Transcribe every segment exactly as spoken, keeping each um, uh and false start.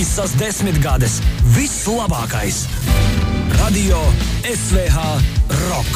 Visas desmitgades viss labākais. Radio S V H Rock.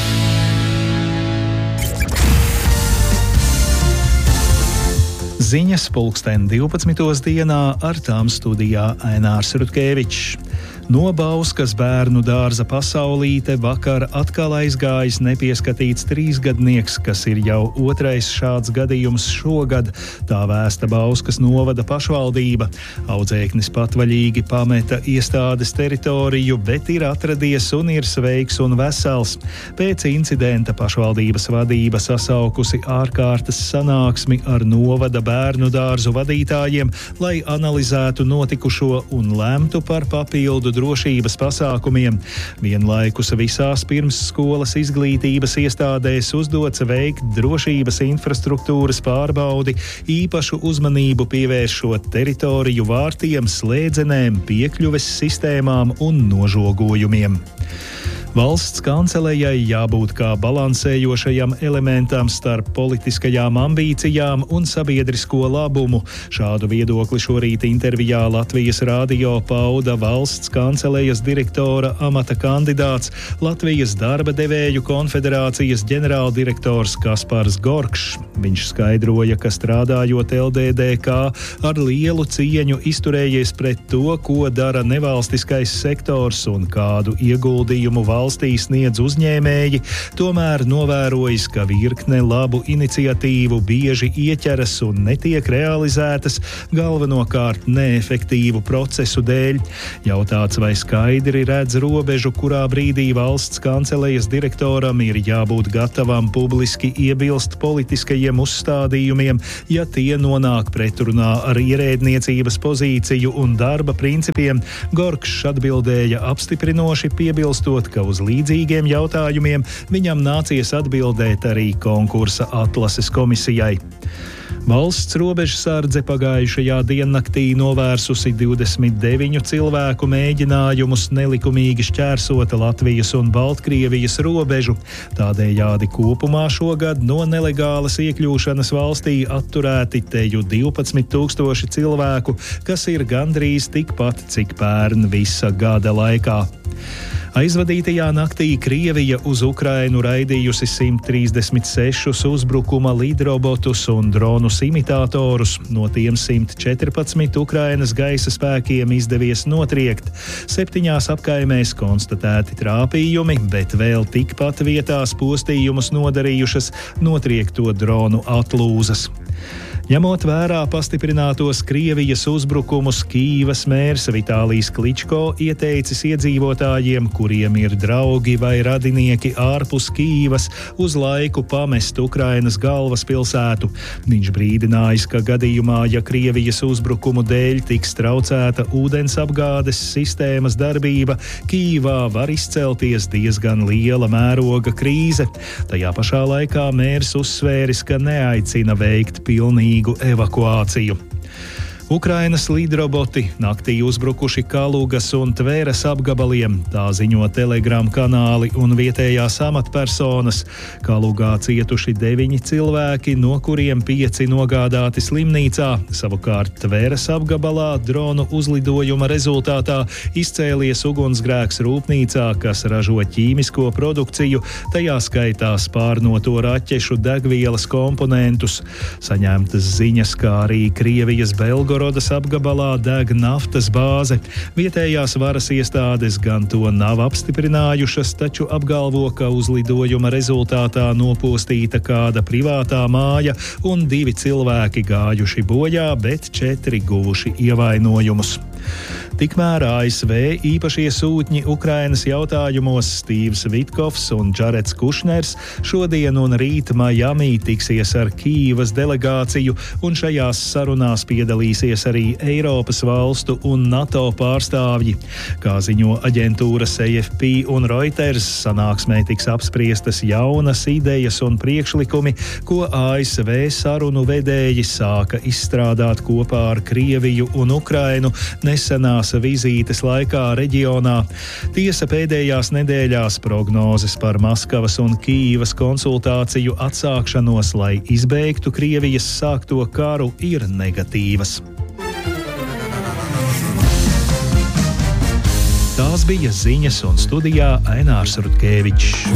Ziņas pulksten divpadsmitos dienā, ar tām studijā Ainārs Rutkevičs. No Bauskas bērnu dārza pasaulīte vakar atkal aizgājis nepieskatīts trīsgadnieks, kas ir jau otrais šāds gadījums šogad, tā vēsta Bauskas novada pašvaldība. Audzēknis patvaļīgi pameta iestādes teritoriju, bet ir atradies un ir sveiks un vesels. Pēc incidenta pašvaldības vadība sasaukusi ārkārtas sanāksmi ar novada bērnu dārzu vadītājiem, lai analizētu notikušo un lemtu par papildu drošības pasākumiem. Vienlaikus visās pirmsskolas izglītības iestādēs uzdots veikt drošības infrastruktūras pārbaudi, īpašu uzmanību pievēršot teritoriju vārtiem, slēdzenēm, piekļuves sistēmām un nožogojumiem. Valsts kancelejai jābūt kā balansējošajam elementam starp politiskajām ambīcijām un sabiedrisko labumu. Šādu viedokli šorīt intervijā Latvijas radio pauda valsts kancelejas direktora amata kandidāts, Latvijas darba devēju konfederācijas ģenerāldirektors Kaspars Gorkšs. Viņš skaidroja, ka strādājot L D D K ar lielu cieņu izturējies pret to, ko dara nevalstiskais sektors un kādu ieguldījumu valsts valstī sniedz uzņēmēji, tomēr novērojis, ka virkne labu iniciatīvu bieži ieķeras un netiek realizētas, galvenokārt neefektīvu procesu dēļ. Jautāts, vai skaidri redz robežu, kurā brīdī valsts kancelejas direktoram ir jābūt gatavam publiski iebilst politiskajiem uzstādījumiem, ja tie nonāk pretrunā ar ierēdniecības pozīciju un darba principiem, Gorkšs atbildēja apstiprinoši, piebilstot, ka uz līdzīgiem jautājumiem viņam nācies atbildēt arī konkursa atlases komisijai. Valsts robežsardze pagājušajā diennaktī novērsusi divdesmit deviņu cilvēku mēģinājumus nelikumīgi šķērsot Latvijas un Baltkrievijas robežu. Tādējādi kopumā šogad no nelegālas iekļūšanas valstī atturēti teju divpadsmit tūkstoši cilvēku, kas ir gandrīz tikpat, cik pērn visa gada laikā. Aizvadītajā naktī Krievija uz Ukrainu raidījusi simt trīsdesmit sešus uzbrukuma lidrobotus un dronus imitatorus, no tiem simt četrpadsmit Ukrainas gaisa spēkiem izdevies notriekt. Septiņās apkaimēs konstatēti trāpījumi, bet vēl tikpat vietās postījumus nodarījušas notriekto dronu atlūzas. Ņemot vērā pastiprinātos Krievijas uzbrukumus, Kīivas mērs Vitālijs Kličko ieteicis iedzīvotājiem, kuriem ir draugi vai radinieki ārpus Kīivas, uz laiku pamest Ukrainas galvaspilsētu. Viņš brīdinājis, ka gadījumā, ja Krievijas uzbrukumu dēļ tiks traucēta ūdensapgādes sistēmas darbība, Kīivā var izcelties diezgan liela mēroga krīze. Tajā pašā laikā mērs uzsvēris, ka neaicina veikt pilnīgi evakuāciju. Ukrainas lidroboti naktī uzbrukuši Kalugas un Tveres apgabaliem, tā ziņo Telegram kanāli un vietējās amatpersonas. Kalugā cietuši deviņi cilvēki, no kuriem pieci nogādāti slimnīcā. Savukārt Tveres apgabalā dronu uzlidojuma rezultātā izcēlies ugunsgrēks rūpnīcā, kas ražo ķīmisko produkciju, tajā skaitā spārnoto raķešu degvielas komponentus. Saņemtas ziņas, kā arī Krievijas Belgorodas Rodas apgabalā deg naftas bāze. Vietējās varas iestādes gan to nav apstiprinājušas, taču apgalvo, ka uzlidojuma rezultātā nopostīta kāda privātā māja un divi cilvēki gājuši bojā, bet četri guvuši ievainojumus. Tikmēr A S V īpašie sūtņi Ukrainas jautājumos Stīvs Vitkovs un Džarets Kušners šodien un rīt Miami tiksies ar Kīivas delegāciju, un šajās sarunās piedalīsies arī Eiropas valstu un NATO pārstāvji. Kā ziņo aģentūras A F P un Reuters, sanāksmē tiks apspriestas jaunas idejas un priekšlikumi, ko A S V sarunu vedēji sāka izstrādāt kopā ar Krieviju un Ukrainu nesenās vizītes laikā reģionā. Tiesa pēdējās nedēļās prognozes par Maskavas un Kīivas konsultāciju atsākšanos, lai izbeigtu Krievijas sākto karu, ir negatīvas. Tās bija ziņas un studijā Ainārs Rutkevičs.